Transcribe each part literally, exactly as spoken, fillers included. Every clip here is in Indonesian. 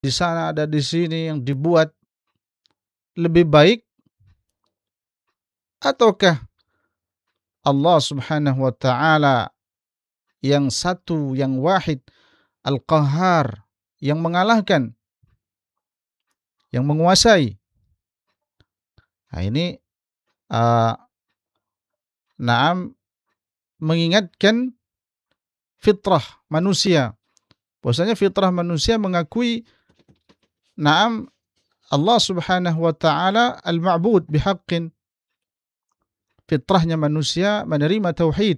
di sana, ada di sini, yang dibuat lebih baik, ataukah Allah Subhanahu wa taala yang satu, yang wahid, Al-Qahhar, yang mengalahkan, yang menguasai. Nah, ini uh, naam mengingatkan fitrah manusia. Bahwasanya fitrah manusia mengakui naam Allah Subhanahu wa taala al-ma'bud bihaqqin. Fitrahnya manusia menerima tauhid.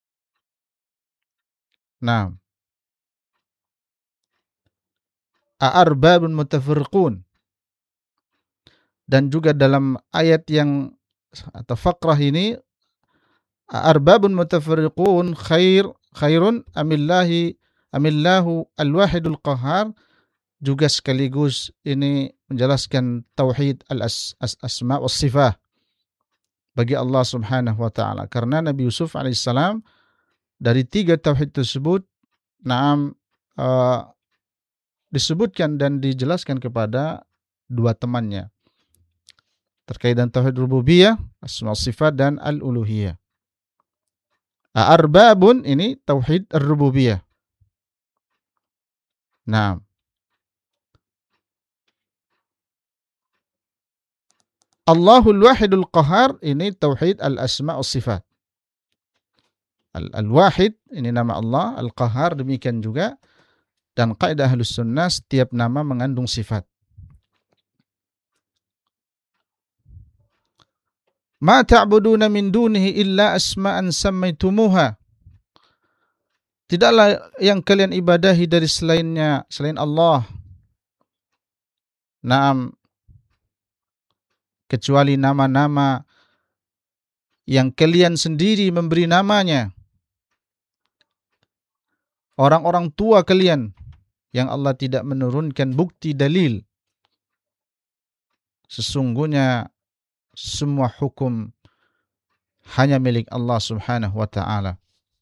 Nah, a'arbabun mutafarriqun. Dan juga dalam ayat yang atau fakrah ini, a'arbabun mutafarriqun khair khairun amillahi amillahu al-wahidul qahhar, juga sekaligus ini menjelaskan tauhid al-asma was sifat bagi Allah Subhanahu wa taala. Karena Nabi Yusuf alaihissalam dari tiga tauhid tersebut naam uh, disebutkan dan dijelaskan kepada dua temannya terkait dengan tauhid rububiyah, asma sifat, dan al-uluhiyah. Arbabun ini tauhid ar-rububiyah. Nah, Allahul Wahidul Qahar ini tauhid al-asma was sifat. Al-Wahid ini nama Allah, Al-Qahar demikian juga, dan kaidah Ahlus Sunnah setiap nama mengandung sifat. Ma ta'buduna min dunihi illa asma'an sammaitumuha. Tidaklah yang kalian ibadahi dari selainnya, selain Allah, naam, kecuali nama-nama yang kalian sendiri memberi namanya. Orang-orang tua kalian yang Allah tidak menurunkan bukti dalil. Sesungguhnya semua hukum hanya milik Allah Subhanahu wa ta'ala.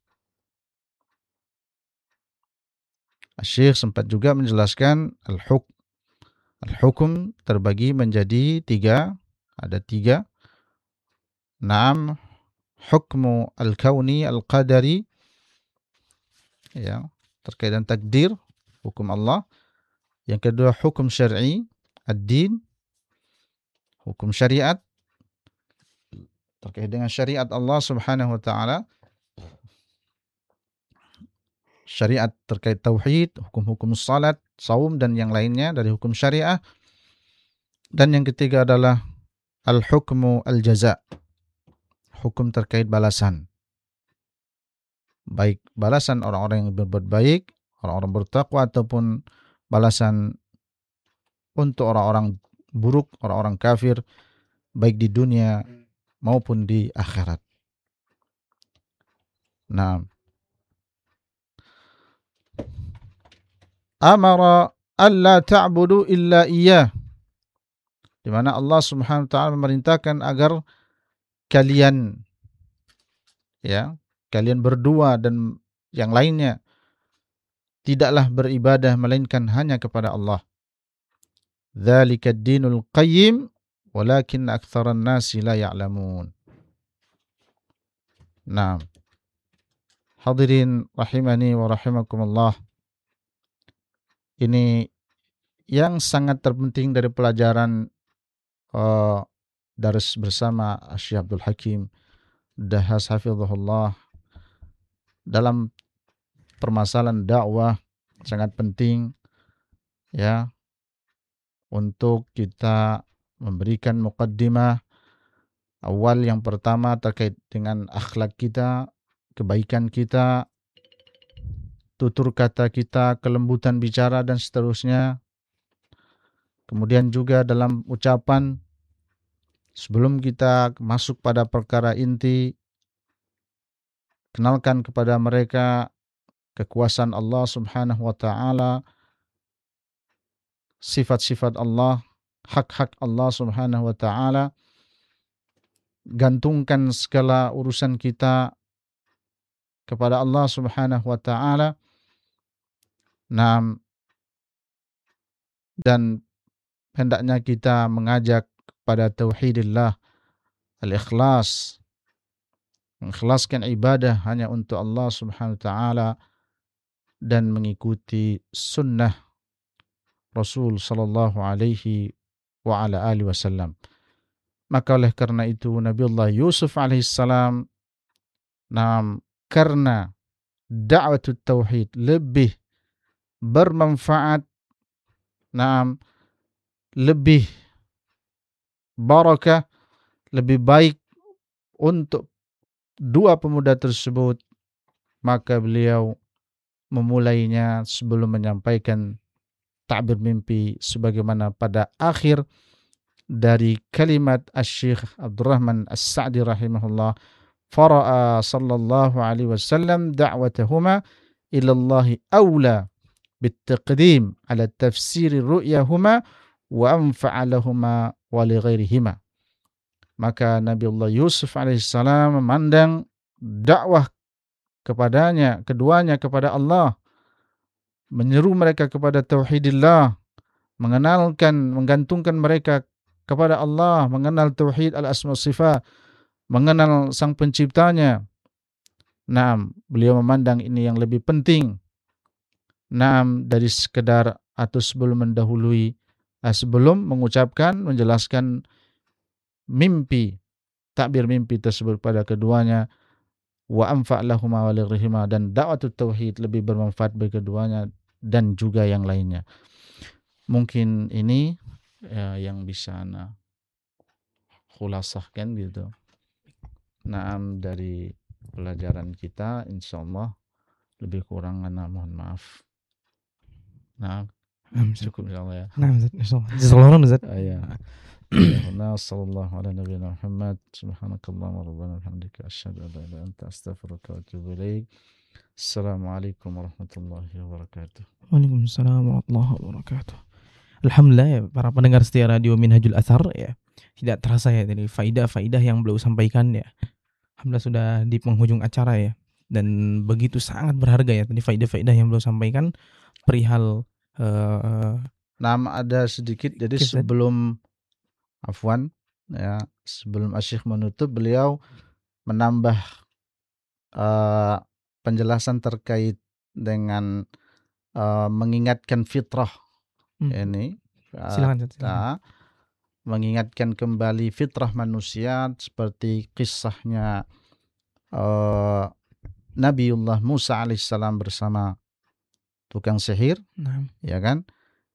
Syekh sempat juga menjelaskan al-hukm. Al-hukum terbagi menjadi tiga. Ada tiga. Naam, hukmu al-kauni al-qadari, ya, terkait dengan takdir, hukum Allah. Yang kedua hukum syar'i, ad-din, hukum syariat, terkait dengan syariat Allah Subhanahu wa ta'ala. Syariat terkait tauhid, hukum-hukum salat, saum, dan yang lainnya dari hukum syariah. Dan yang ketiga adalah al-hukmu al-jaza, hukum terkait balasan. Baik balasan orang-orang yang berbuat baik, orang-orang bertakwa, ataupun balasan untuk orang-orang buruk, orang-orang kafir, baik di dunia maupun di akhirat. Nah, amara alla ta'budu illa iyyah, di mana Allah Subhanahu wa taala memerintahkan agar kalian, ya, kalian berdua dan yang lainnya tidaklah beribadah melainkan hanya kepada Allah. Dzalika ad-dinul qayyim walakin aktsaran nasi la ya'lamun. Nah, hadirin rahimani wa rahimakumullah. Ini yang sangat terpenting dari pelajaran uh, daras bersama Syekh Abdul Hakim Dahhas hafizahullah dalam permasalahan dakwah. Sangat penting, ya, untuk kita memberikan muqaddimah awal. Yang pertama terkait dengan akhlak kita, kebaikan kita, tutur kata kita, kelembutan bicara, dan seterusnya. Kemudian juga dalam ucapan, sebelum kita masuk pada perkara inti, kenalkan kepada mereka kekuasaan Allah Subhanahu wa ta'ala, sifat-sifat Allah, hak-hak Allah Subhanahu wa ta'ala. Gantungkan segala urusan kita kepada Allah Subhanahu wa ta'ala. Nah, dan hendaknya kita mengajak pada tauhidillah, al-ikhlas, mengikhlaskan ibadah hanya untuk Allah Subhanahu wa taala dan mengikuti sunnah Rasul sallallahu alaihi wa ala alihi wasallam. Maka oleh karena itu Nabiullah Yusuf alaihissalam, nah, karena dakwah tauhid lebih bermanfaat, nah, lebih barakah, lebih baik untuk dua pemuda tersebut, maka beliau memulainya sebelum menyampaikan ta'bir mimpi sebagaimana pada akhir dari kalimat Asy-Syaikh Abdurrahman As-Sa'di rahimahullah, fara'a sallallahu alaihi wasallam da'watahuma ila Allah aula bitaqdim ala tafsir ru'yahuma wa anfa'a lahuma wa li ghairihima. Maka Nabiullah Yusuf alaihissalam memandang dakwah kepadanya, keduanya kepada Allah, menyeru mereka kepada tauhidillah, mengenalkan, menggantungkan mereka kepada Allah, mengenal tauhid al-asma sifat, mengenal sang penciptanya. Naam, beliau memandang ini yang lebih penting. Naam, dari sekedar atau sebelum mendahului, sebelum mengucapkan, menjelaskan mimpi, takbir mimpi tersebut pada keduanya, wa anfa' lahuma wa lighairihima, dan dakwatut tauhid lebih bermanfaat bagi keduanya dan juga yang lainnya. Mungkin ini ya, yang bisa ana khulasahkan gitu. Naam, dari pelajaran kita, insyaallah lebih kurang ana mohon maaf. Nah, cukup insyaallah ya. Nah, insyaallah. Jazakallahu khairan. Ya. Wa sallallahu ala nabiyina Muhammad, subhanakallahumma rabbana bihamdika asyhadu an la ilaha illa anta astaghfiruka wa atubu ilaik. Assalamualaikum warahmatullahi wabarakatuh. Waalaikumsalam warahmatullahi wabarakatuh. Alhamdulillah ya para pendengar setia radio Minhajul Athar ya. Tidak terasa ya dari faidah-faidah yang beliau sampaikan ya. Alhamdulillah sudah di penghujung acara ya. Dan begitu sangat berharga ya tadi faidah-faidah yang beliau sampaikan perihal uh, nama ada sedikit jadi kisah. Sebelum afwan ya, sebelum Asy-Syaikh menutup, beliau menambah uh, penjelasan terkait dengan uh, mengingatkan fitrah. Hmm. Ini uh, silakan, silakan. mengingatkan kembali fitrah manusia seperti kisahnya uh, Nabiullah Musa alaihissalam bersama tukang sihir, nah. ya kan?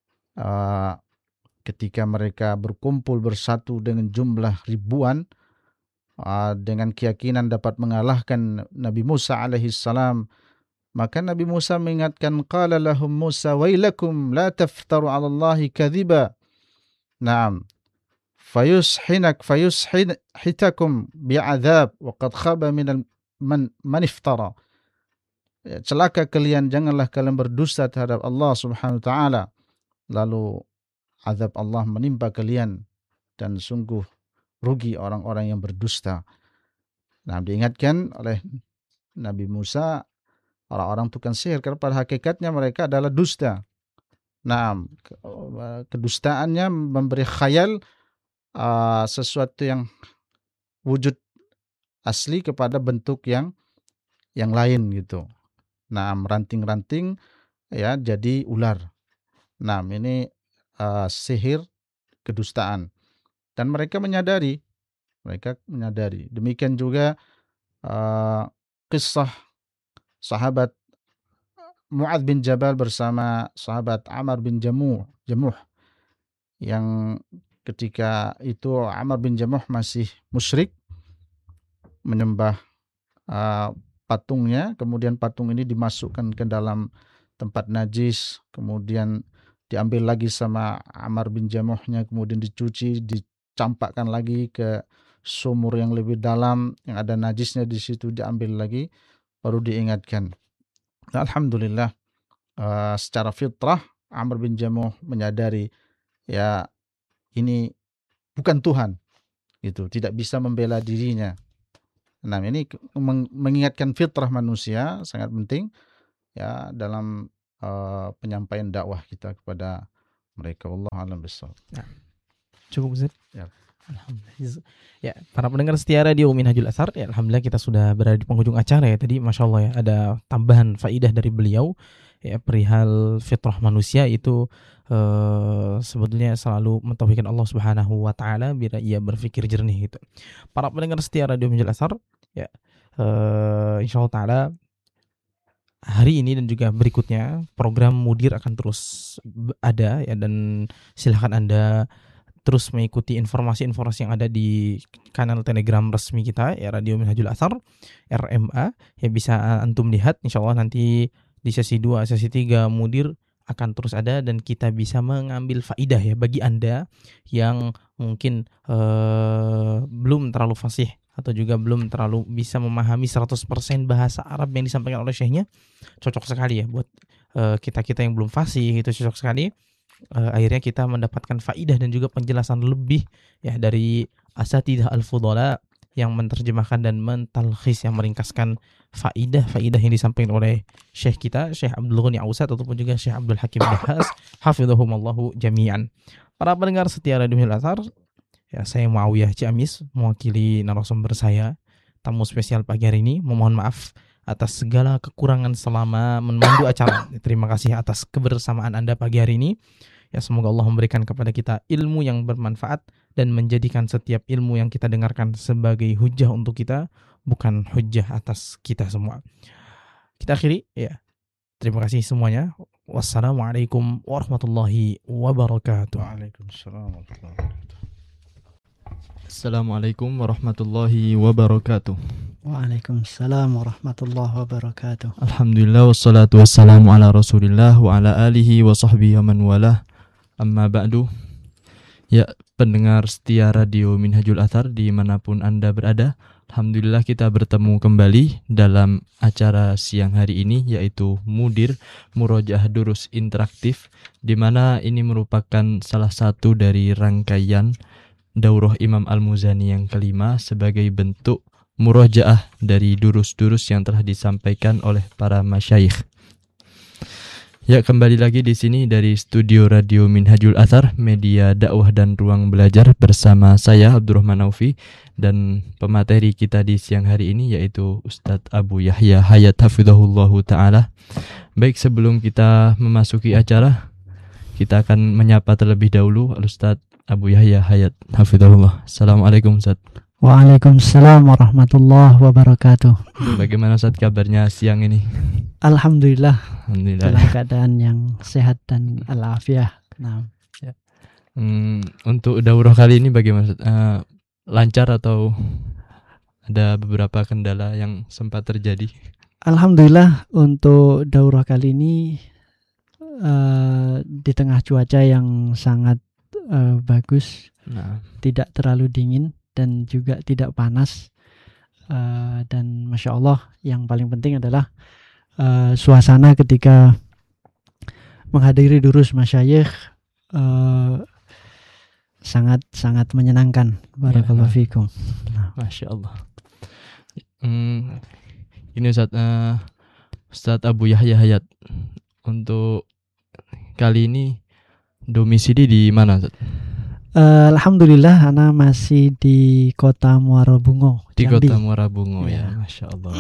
Uh, ketika mereka berkumpul bersatu dengan jumlah ribuan, uh, dengan keyakinan dapat mengalahkan Nabi Musa alaihissalam, maka Nabi Musa mengingatkan, qala lahum Musa wailakum la taftaru 'ala Allahi kadhiba. Naam. Fayushinak fayushitakum bi'adzab wa qad khaba minal man man iftara. Celaka kalian, janganlah kalian berdusta terhadap Allah Subhanahu wa taala, lalu azab Allah menimpa kalian, dan sungguh rugi orang-orang yang berdusta. Nah, diingatkan oleh Nabi Musa orang-orang tukang sihir, karena pada hakikatnya mereka adalah dusta. Nah, kedustaannya memberi khayal uh, sesuatu yang wujud asli kepada bentuk yang yang lain gitu. Nah, ranting-ranting ya jadi ular. Nah, ini uh, sihir kedustaan, dan mereka menyadari, mereka menyadari. Demikian juga uh, kisah sahabat Mu'adz bin Jabal bersama sahabat Amr bin Jamuh, Jamuh yang ketika itu Amr bin Jamuh masih musyrik, menyembah uh, patungnya, kemudian patung ini dimasukkan ke dalam tempat najis, kemudian diambil lagi sama Amr bin Jamuhnya, kemudian dicuci, dicampakkan lagi ke sumur yang lebih dalam yang ada najisnya di situ, diambil lagi, baru diingatkan. Nah, alhamdulillah uh, secara fitrah Amr bin Jamuh menyadari ya ini bukan Tuhan, gitu, tidak bisa membela dirinya. Nah, ini mengingatkan fitrah manusia sangat penting ya dalam uh, penyampaian dakwah kita kepada mereka. Wallahu a'lam bishawab. Nah, cukup Ustaz? Ya. Alhamdulillah. Ya, para pendengar setia radio Minhajul Athar, ya, alhamdulillah kita sudah berada di penghujung acara ya. Tadi Masya Allah ya, ada tambahan faidah dari beliau ya, perihal fitrah manusia itu eh, sebetulnya selalu mentauhidkan Allah Subhanahu wa taala bila ia berpikir jernih gitu. Para pendengar setia radio Minhajul Athar, ya, eh, insyaallah taala hari ini dan juga berikutnya program Mudir akan terus ada ya, dan silahkan Anda terus mengikuti informasi-informasi yang ada di kanal Telegram resmi kita ya, Radio Minhajul Athar R M A ya, bisa antum lihat insyaallah nanti di sesi dua, sesi tiga Mudir akan terus ada dan kita bisa mengambil faidah ya bagi Anda yang mungkin eh, belum terlalu fasih atau juga belum terlalu bisa memahami seratus persen bahasa Arab yang disampaikan oleh syekhnya. Cocok sekali ya buat uh, kita-kita yang belum fasih, itu cocok sekali. Uh, akhirnya kita mendapatkan faidah dan juga penjelasan lebih ya dari asatidzah al-fudhala yang menerjemahkan dan mentalkhis, yang meringkaskan faidah-faidah yang disampaikan oleh syekh kita, Syekh Abdul Ghani Ausad ataupun juga Syekh Abdul Hakim Dahas hafidhahumallahu jami'an. Para pendengar setia Radio Minhajul Athar, ya, saya Muawiyah Ciamis mewakili narasumber saya, tamu spesial pagi hari ini. Memohon maaf atas segala kekurangan selama memandu acara. Terima kasih atas kebersamaan Anda pagi hari ini. Ya, semoga Allah memberikan kepada kita ilmu yang bermanfaat dan menjadikan setiap ilmu yang kita dengarkan sebagai hujah untuk kita, bukan hujah atas kita semua. Kita akhiri ya. Terima kasih semuanya. Wassalamualaikum warahmatullahi wabarakatuh. Waalaikumsalam warahmatullahi wabarakatuh. Assalamualaikum warahmatullahi wabarakatuh. Waalaikumsalam warahmatullahi wabarakatuh. Alhamdulillah wassalatu wassalamu ala Rasulillah wa ala alihi wa sahbihi wa man walah. Amma ba'du. Ya, pendengar setia radio Minhajul Athar dimanapun Anda berada, alhamdulillah kita bertemu kembali dalam acara siang hari ini, yaitu Mudir, Murojaah Durus Interaktif, di mana ini merupakan salah satu dari rangkaian Daurah Imam Al-Muzani yang kelima sebagai bentuk murojaah dari durus-durus yang telah disampaikan oleh para masyayikh. Ya, kembali lagi di sini dari studio Radio Minhajul Athar, media dakwah dan ruang belajar, bersama saya Abdurrahman Aufi dan pemateri kita di siang hari ini yaitu Ustadz Abu Yahya Hayat hafizahullahu taala. Baik, sebelum kita memasuki acara, kita akan menyapa terlebih dahulu Ustadz Abu Yahya Hayat hafizahullah. Assalamualaikum Ustadz. Waalaikumsalam warahmatullahi wabarakatuh. Bagaimana Ustadz kabarnya siang ini? Alhamdulillah, Alhamdulillah. dalam keadaan yang sehat dan alafiah. Nah, ya. Hmm, untuk daurah kali ini bagaimana Ustadz? Uh, lancar atau ada beberapa kendala yang sempat terjadi? Alhamdulillah untuk daurah kali ini uh, di tengah cuaca yang sangat uh, bagus, Nah, tidak terlalu dingin dan juga tidak panas, uh, dan Masya Allah yang paling penting adalah uh, suasana ketika menghadiri durus masyayikh uh, sangat sangat menyenangkan. Barakallahu ya, fikum. Nah, Masya Allah. Hmm, ini Ustadz, uh, Ustadz Abu Yahya Hayat, untuk kali ini domisili di mana Ustadz? Uh, Alhamdulillah, Ana masih di kota Muara Bungo, Di Jambi. kota Muara Bungo ya, Ya. Masya Allah.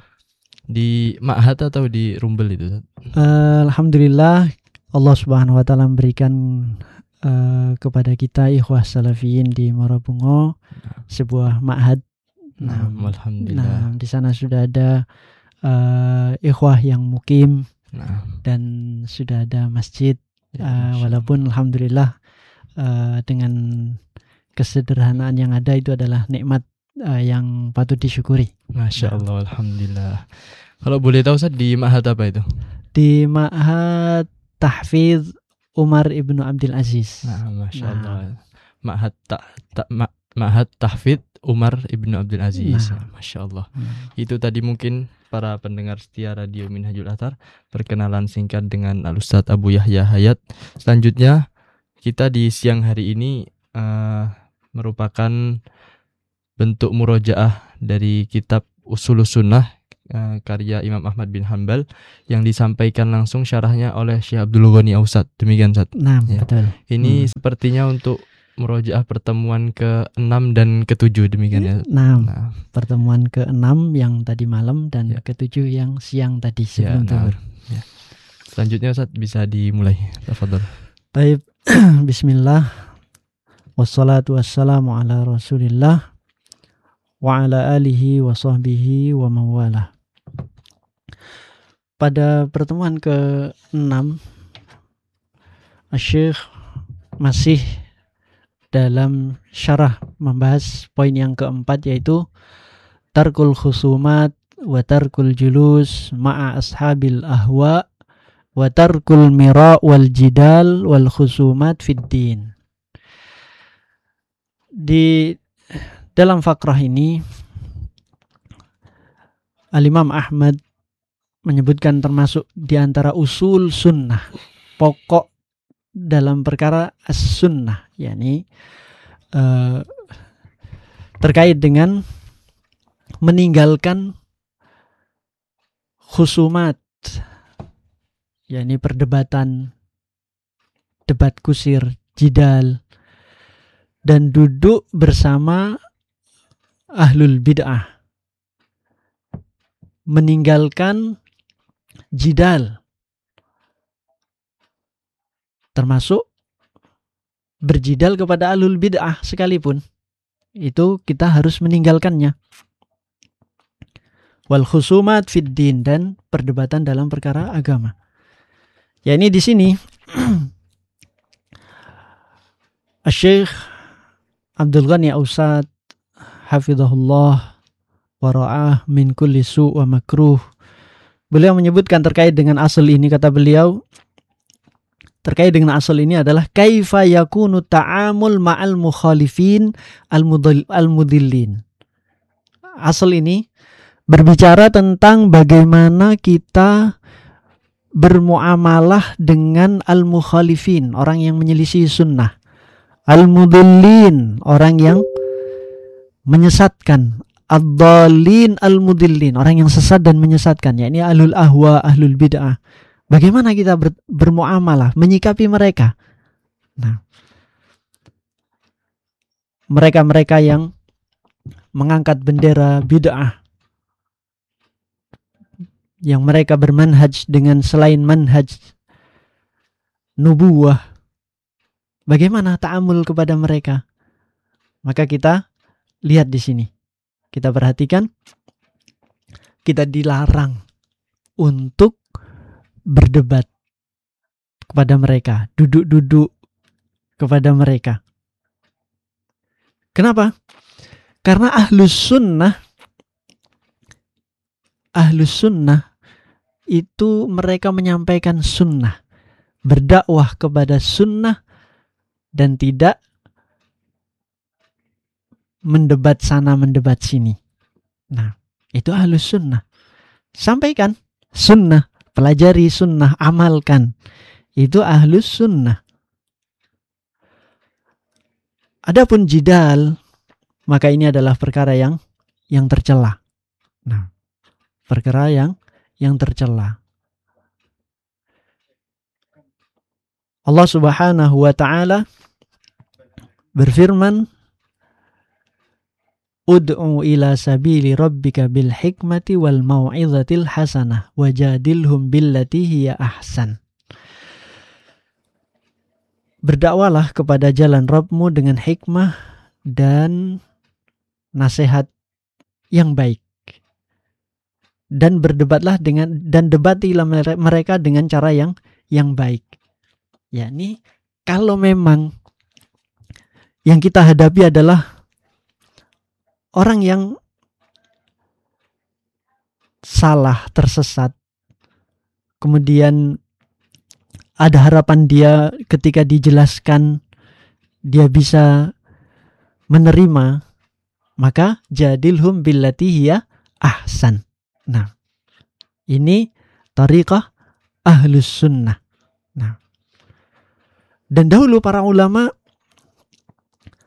Di Ma'had atau di Rumbel itu? Uh, Alhamdulillah, Allah Subhanahu Wa Taala memberikan uh, kepada kita ikhwah salafiyin di Muara Bungo sebuah ma'had. Nah, Nah, Alhamdulillah. nah, di sana sudah ada uh, ikhwah yang mukim Nah, dan sudah ada masjid. ya, Uh, Masya walaupun Alhamdulillah uh, dengan kesederhanaan yang ada itu adalah nikmat uh, yang patut disyukuri. Masya Allah, Alhamdulillah. Kalau boleh tahu Ustadz, di Ma'had apa itu? Di Ma'had Tahfidz Umar Ibnu Abdul Aziz. Nah, Masya Nah. Allah. Ma'had ta, ta, ma, Ma'had Tahfidz Umar Ibnu Abdul Aziz. Nah. Masya Allah. Hmm. Itu tadi mungkin para pendengar setia Radio Minhajul Athar, perkenalan singkat dengan Al-Ustadz Abu Yahya Hayat. Selanjutnya kita di siang hari ini uh, merupakan bentuk murojaah dari kitab Ushulus Sunnah uh, karya Imam Ahmad bin Hanbal yang disampaikan langsung syarahnya oleh Syekh Abdul Ghani Ausad. Demikian Ustaz. Nah, Ya. betul. Ini Hmm. sepertinya untuk murojaah pertemuan ke-enam dan ke-tujuh demikian ya. Nah, Nah, pertemuan keenam yang tadi malam dan Ya. ketujuh yang siang tadi ya, sebelum nah, zuhur. ya. Selanjutnya Ustaz bisa dimulai. Tafadhol. Baik, bismillah. Wassalatu wassalamu ala Rasulillah wa ala alihi wa sahbihi wa mawalah. Pada pertemuan ke-enam, Syekh masih dalam syarah membahas poin yang keempat, yaitu tarkul khusumat wa tarkul julus ma'a ashabil ahwa wa tarkul mira wal jidal wal khusumat fid din. Di dalam fakrah ini Al-Imam Ahmad menyebutkan termasuk di antara usul sunnah, pokok dalam perkara as-sunnah, yakni uh, terkait dengan meninggalkan khusumat, yakni perdebatan, debat kusir, jidal, dan duduk bersama ahlul bid'ah. Meninggalkan jidal, termasuk berjidal kepada ahlul bid'ah sekalipun, itu kita harus meninggalkannya. Wal khusumat fid din, dan perdebatan dalam perkara agama. Ya, ini di sini Syekh Abdul Ghani Ausad hafizahullah wa ra'ah min kulli su' wa makruh. Beliau menyebutkan terkait dengan asal ini, kata beliau, terkait dengan asal ini adalah kaifa yakunu ta'amul ma'al mukhalifin al-mudillin. Asal ini berbicara tentang bagaimana kita bermuamalah dengan al-mukhalifin, orang yang menyelisih sunnah, al-mudillin, orang yang menyesatkan, ad-dallin al-mudillin, orang yang sesat dan menyesatkan, yakni ahlul ahwa, ahlul bid'ah. Bagaimana kita ber, bermuamalah, menyikapi mereka? Nah, mereka-mereka yang mengangkat bendera bid'ah, yang mereka bermanhaj dengan selain manhaj nubuwah, bagaimana ta'amul kepada mereka? Maka kita lihat di sini, kita perhatikan, kita dilarang untuk berdebat kepada mereka, duduk-duduk kepada mereka. Kenapa? Karena ahlus sunnah, ahlus sunnah itu mereka menyampaikan sunnah, berdakwah kepada sunnah, dan tidak mendebat sana, mendebat sini. Nah, itu ahlus sunnah. Sampaikan sunnah, pelajari sunnah, amalkan. Itu ahlus sunnah. Adapun jidal, maka ini adalah perkara yang yang tercela. Nah, perkara yang yang tercela. Allah Subhanahu wa taala berfirman, Ud'u ila sabili rabbika bil hikmati wal mau'izatil hasanah wajadilhum billati hiya ahsan. Berdakwalah kepada jalan Rabbmu dengan hikmah dan nasihat yang baik. Dan berdebatlah dengan dan debatilah mereka dengan cara yang yang baik. Yakni kalau memang yang kita hadapi adalah orang yang salah, tersesat, kemudian ada harapan dia ketika dijelaskan dia bisa menerima, maka jadilhum billati hiya ahsan. Nah, ini tariqah ahlus sunnah. Nah, dan dahulu para ulama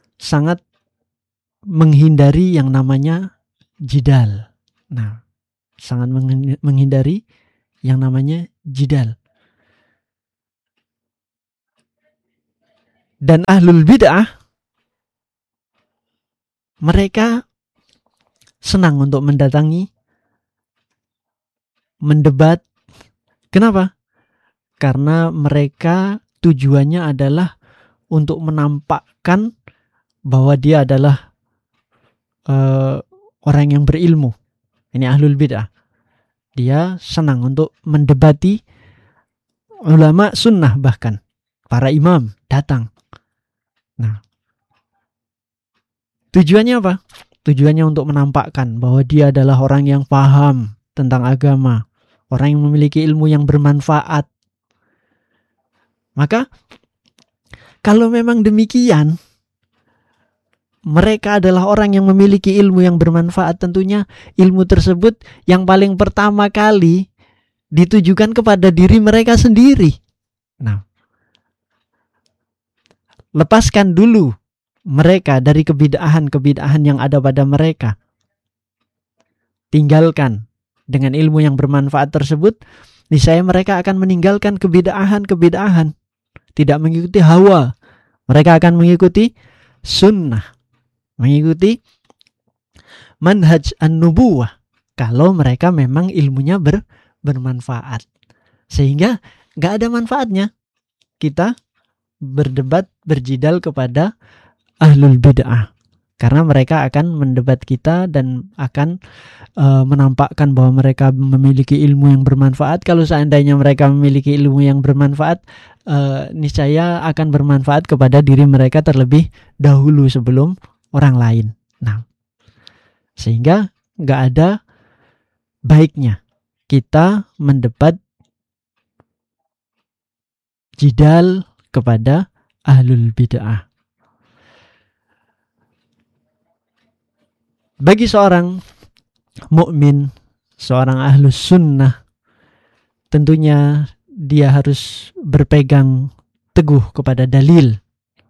sangat menghindari yang namanya jidal. Nah, sangat menghindari yang namanya jidal. Dan ahlul bid'ah, mereka senang untuk mendatangi, mendebat. Kenapa? Karena mereka tujuannya adalah untuk menampakkan bahwa dia adalah uh, orang yang berilmu. Ini ahlul bid'ah. Dia senang untuk mendebati ulama sunnah, bahkan para imam datang. Nah, tujuannya apa? Tujuannya untuk menampakkan bahwa dia adalah orang yang paham tentang agama, orang yang memiliki ilmu yang bermanfaat. Maka kalau memang demikian, mereka adalah orang yang memiliki ilmu yang bermanfaat, tentunya ilmu tersebut yang paling pertama kali ditujukan kepada diri mereka sendiri. Nah, lepaskan dulu mereka dari kebid'ahan-kebid'ahan yang ada pada mereka. Tinggalkan dengan ilmu yang bermanfaat tersebut, niscaya mereka akan meninggalkan kebid'ahan-kebid'ahan. Tidak mengikuti hawa. Mereka akan mengikuti sunnah. Mengikuti manhaj an-nubuwah. Kalau mereka memang ilmunya ber, bermanfaat. Sehingga gak ada manfaatnya kita berdebat, berjidal kepada ahlul bid'ah. Karena mereka akan mendebat kita dan akan uh, menampakkan bahwa mereka memiliki ilmu yang bermanfaat. Kalau seandainya mereka memiliki ilmu yang bermanfaat, uh, niscaya akan bermanfaat kepada diri mereka terlebih dahulu sebelum orang lain. Nah, sehingga nggak ada baiknya kita mendebat jidal kepada ahlul bid'ah. Bagi seorang mukmin, seorang ahlus sunnah, tentunya dia harus berpegang teguh kepada dalil.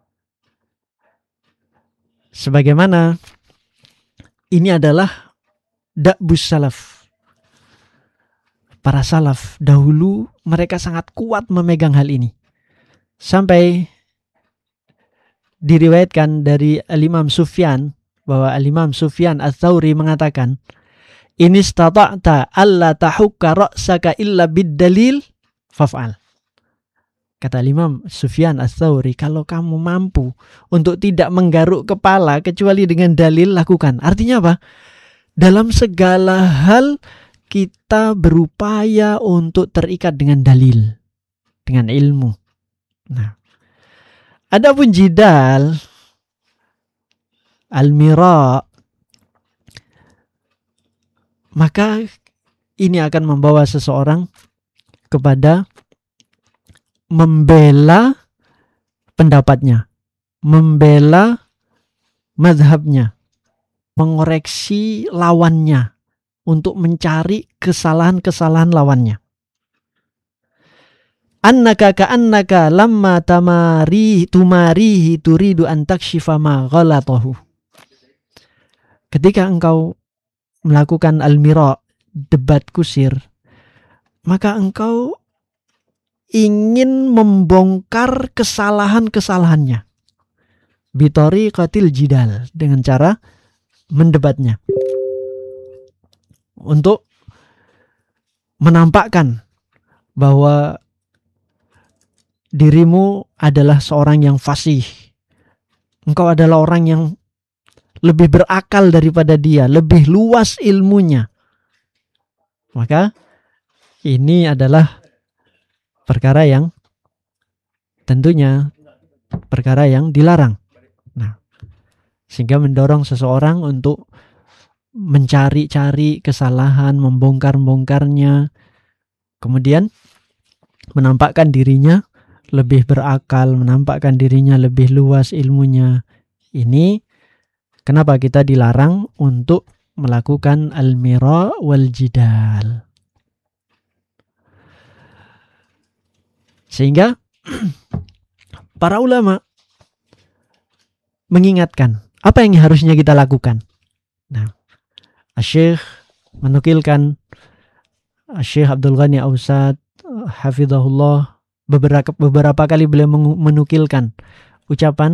Sebagaimana ini adalah da'bus salaf. Para salaf dahulu mereka sangat kuat memegang hal ini. Sampai diriwayatkan dari Al-Imam Sufyan, bahwa Al-Imam Sufyan Ats-Tsauri mengatakan, "In istata'ta alla tahukka ra'saka illa bid-dalil faf'al." Kata Imam Sufyan Ats-Tsauri, kalau kamu mampu untuk tidak menggaruk kepala kecuali dengan dalil, lakukan. Artinya apa? Dalam segala hal kita berupaya untuk terikat dengan dalil, dengan ilmu. Nah, adapun jidal, al-mira, maka ini akan membawa seseorang kepada membela pendapatnya, membela mazhabnya, mengoreksi lawannya untuk mencari kesalahan-kesalahan lawannya. Annaka ka'annaka lamma tamari tumarihi turidu an takshifa ma ghalatahu. Ketika engkau melakukan al-mira, debat kusir, maka engkau ingin membongkar kesalahan-kesalahannya. Bitori qatil jidal, dengan cara mendebatnya. Untuk menampakkan bahwa dirimu adalah seorang yang fasih. Engkau adalah orang yang lebih berakal daripada dia, lebih luas ilmunya. Maka ini adalah perkara yang tentunya perkara yang dilarang. Nah, sehingga mendorong seseorang untuk mencari-cari kesalahan, membongkar-bongkarnya, kemudian menampakkan dirinya lebih berakal, menampakkan dirinya lebih luas ilmunya. Ini kenapa kita dilarang untuk melakukan al-mira wal jidal. Sehingga para ulama mengingatkan apa yang harusnya kita lakukan. Nah, Syekh menukilkan Syekh Abdul Ghani Ausad hafizahullah, beberapa beberapa kali beliau menukilkan ucapan